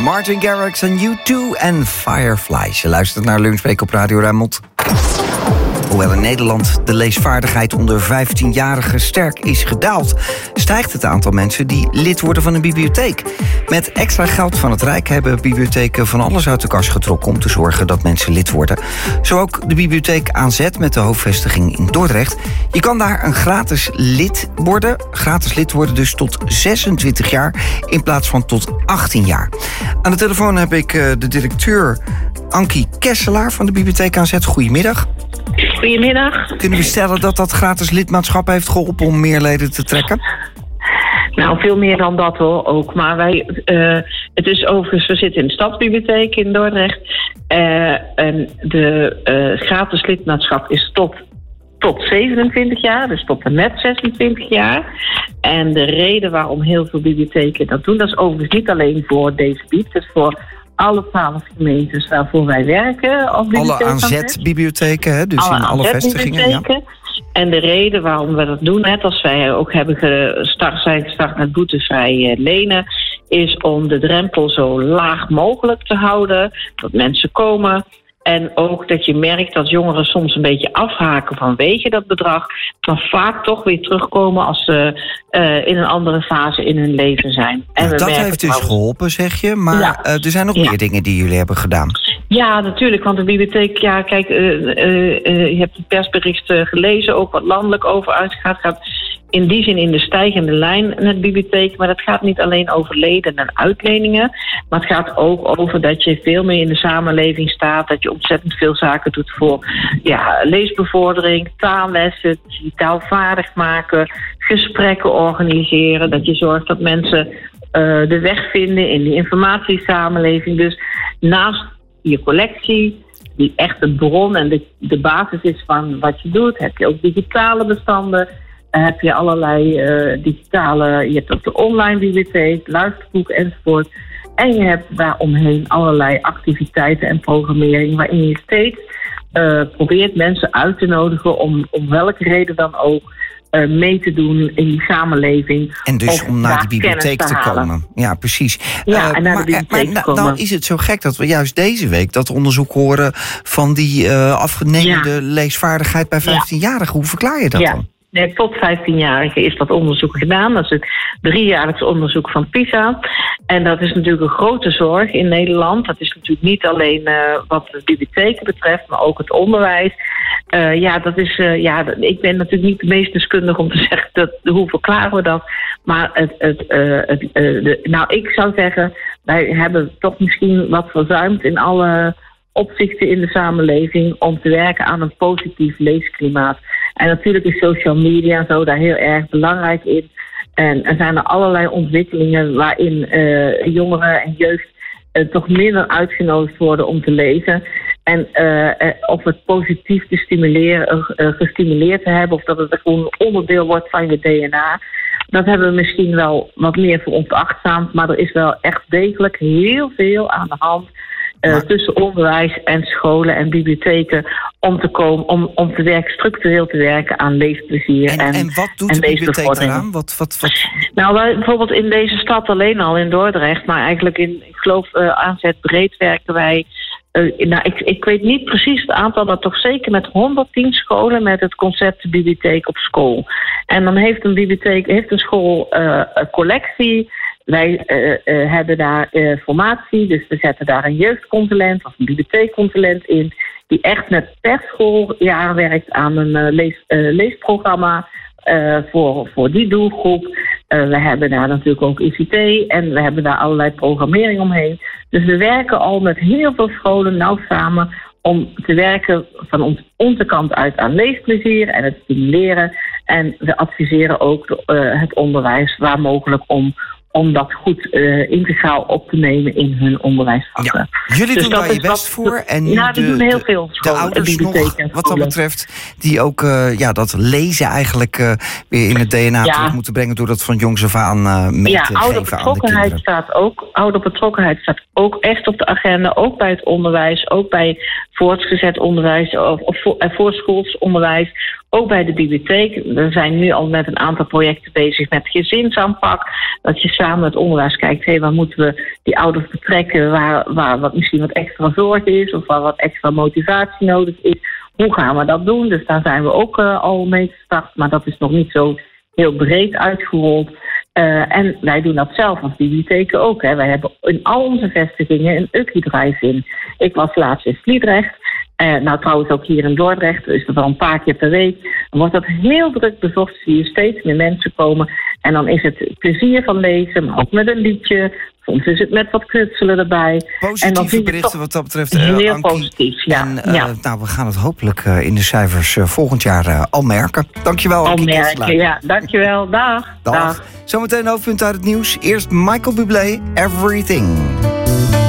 Martin Garrix en U2 en Fireflies. Je luistert naar Lunchbreak op Radio Rijnmond. Hoewel in Nederland de leesvaardigheid onder 15-jarigen sterk is gedaald, stijgt het aantal mensen die lid worden van een bibliotheek. Met extra geld van het Rijk hebben bibliotheken van alles uit de kast getrokken om te zorgen dat mensen lid worden. Zo ook de bibliotheek ANZ met de hoofdvestiging in Dordrecht. Je kan daar een gratis lid worden. Gratis lid worden dus tot 26 jaar in plaats van tot 18 jaar. Aan de telefoon heb ik de directeur Ankie Kesselaar van de bibliotheek ANZ. Goedemiddag. Goedemiddag. Kunnen we stellen dat dat gratis lidmaatschap heeft geholpen om meer leden te trekken? Nou, veel meer dan dat hoor, ook. Maar het is overigens, we zitten in de Stadsbibliotheek in Dordrecht. En de gratis lidmaatschap is tot 27 jaar, dus tot en met 26 jaar. En de reden waarom heel veel bibliotheken dat doen, dat is overigens niet alleen voor deze bibliotheek, het is voor alle 12 gemeentes waarvoor wij werken. Alle ANZ-bibliotheken, hè? Dus in alle vestigingen. Ja. En de reden waarom we dat doen, net als wij ook zijn gestart met boetevrij lenen, is om de drempel zo laag mogelijk te houden. Dat mensen komen. En ook dat je merkt dat jongeren soms een beetje afhaken vanwege dat bedrag, maar vaak toch weer terugkomen als ze in een andere fase in hun leven zijn. En dat heeft dus geholpen, zeg je, maar er zijn nog meer dingen die jullie hebben gedaan. Ja, natuurlijk, want de bibliotheek, ja, kijk, je hebt het persbericht gelezen, ook wat landelijk over uitgaat, gaat in die zin in de stijgende lijn met de bibliotheek. Maar dat gaat niet alleen over leden en uitleningen, maar het gaat ook over dat je veel meer in de samenleving staat, dat je ontzettend veel zaken doet voor leesbevordering, taallessen, digitaal vaardig maken, gesprekken organiseren, dat je zorgt dat mensen de weg vinden in die informatiesamenleving. Dus naast je collectie, die echt de bron en de basis is van wat je doet, heb je ook digitale bestanden. Heb je allerlei je hebt ook de online bibliotheek, luisterboek enzovoort. En je hebt daaromheen allerlei activiteiten en programmering waarin je steeds probeert mensen uit te nodigen om welke reden dan ook mee te doen in die samenleving. En dus om naar de bibliotheek te komen. Ja, precies. Ja, en naar de bibliotheek te komen. Nou is het zo gek dat we juist deze week dat onderzoek horen van die afnemende leesvaardigheid bij 15-jarigen. Hoe verklaar je dat dan? Nee, tot 15-jarigen is dat onderzoek gedaan. Dat is het 3-jaarlijks onderzoek van PISA. En dat is natuurlijk een grote zorg in Nederland. Dat is natuurlijk niet alleen wat de bibliotheken betreft, maar ook het onderwijs. Ik ben natuurlijk niet de meest deskundig om te zeggen hoe verklaren we dat. Maar ik zou zeggen, wij hebben toch misschien wat verzuimd in alle opzichten in de samenleving om te werken aan een positief leesklimaat. En natuurlijk is social media zo daar heel erg belangrijk in. En er zijn er allerlei ontwikkelingen waarin jongeren en jeugd toch minder uitgenodigd worden om te lezen. En of het positief te gestimuleerd te hebben, of dat het gewoon een onderdeel wordt van je DNA. Dat hebben we misschien wel wat meer voor ontachtzaamd, maar er is wel echt degelijk heel veel aan de hand tussen onderwijs en scholen en bibliotheken om te komen, om te werken, structureel te werken aan leesplezier en wat doet de bibliotheek eraan? Wat? Nou, wij, bijvoorbeeld in deze stad alleen al, in Dordrecht, maar eigenlijk ik geloof ANZ breed werken wij. Ik weet niet precies het aantal, maar toch zeker met 110 scholen met het concept de bibliotheek op school. En dan heeft een school een collectie. Wij hebben daar formatie, dus we zetten daar een jeugdconsulent of een bibliotheekconsulent in, die echt met per schooljaar werkt aan een leesprogramma voor die doelgroep. We hebben daar natuurlijk ook ICT en we hebben daar allerlei programmering omheen. Dus we werken al met heel veel scholen nauw samen om te werken van onze kant uit aan leesplezier en het stimuleren. En we adviseren ook het onderwijs waar mogelijk om dat goed integraal op te nemen in hun onderwijsvakken. Ja. Jullie doen daar je best voor. En we doen heel veel scholen, de ouders nog, wat dat betreft, die ook dat lezen eigenlijk weer in het DNA terug moeten brengen door dat van jongs af aan mee te geven aan de kinderen. Ouderbetrokkenheid staat ook echt op de agenda, ook bij het onderwijs, ook bij voortgezet onderwijs of voorschools onderwijs, Ook bij de bibliotheek. We zijn nu al met een aantal projecten bezig met gezinsaanpak. Dat je samen het onderwijs kijkt, waar moeten we die ouders betrekken, waar wat misschien wat extra zorg is of waar wat extra motivatie nodig is. Hoe gaan we dat doen? Dus daar zijn we ook al mee gestart, maar dat is nog niet zo heel breed uitgerold. En wij doen dat zelf als bibliotheken ook. Wij hebben in al onze vestigingen een Ukkie-drive-in. Ik was laatst in Sliedrecht. Trouwens ook hier in Dordrecht. Dus dat al een paar keer per week. Dan wordt dat heel druk bezocht. Zie je steeds meer mensen komen. En dan is het plezier van lezen, maar ook met een liedje. Soms is het met wat knutselen erbij. Positieve berichten wat dat betreft. Heel Ankie. positief, ja. We gaan het hopelijk in de cijfers volgend jaar al merken. Dankjewel, Ankie Kesselaar. Ja, dankjewel. Dag. Zometeen hoofdpunt uit het nieuws. Eerst Michael Bublé, Everything.